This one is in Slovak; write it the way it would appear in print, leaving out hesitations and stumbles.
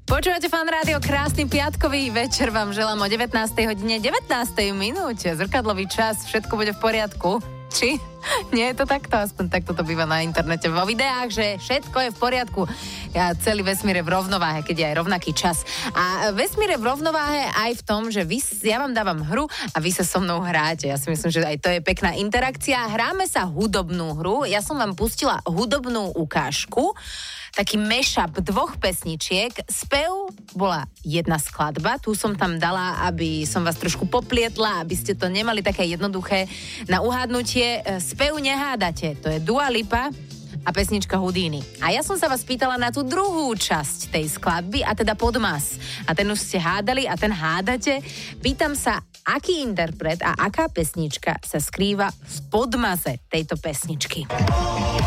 Počúvate Fan Rádio, krásny piatkový večer vám želám o 19. hodine 19. minúte. Zrkadlový čas, všetko bude v poriadku. Či? Nie je to takto? Aspoň takto to býva na internete vo videách, že všetko je v poriadku. Ja celý vesmír je v rovnováhe, keď je aj rovnaký čas. A vesmír je v rovnováhe aj v tom, že ja vám dávam hru a vy sa so mnou hráte. Ja si myslím, že aj to je pekná interakcia. Hráme sa hudobnú hru. Ja som vám pustila hudobnú ukážku. Taký mashup dvoch pesničiek. Spev bola jedna skladba, tu som tam dala, aby som vás trošku poplietla, aby ste to nemali také jednoduché na uhádnutie. Spev nehádate, to je Dua Lipa a pesnička Houdini. A ja som sa vás pýtala na tú druhú časť tej skladby, a teda Podmas. A ten už ste hádali a ten hádate. Pýtam sa, aký interpret a aká pesnička sa skrýva v podmaze tejto pesničky.